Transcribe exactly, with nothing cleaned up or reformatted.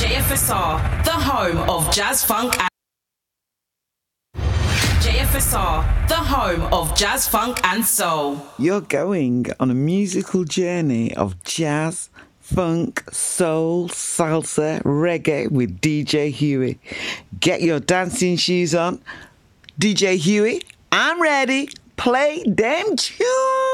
J F S R, the home of jazz funk and J F S R, the home of jazz funk and soul. You're going on a musical journey of jazz, funk, soul, salsa, reggae with D J Huey. Get your dancing shoes on. D J Huey, I'm ready. Play them tunes.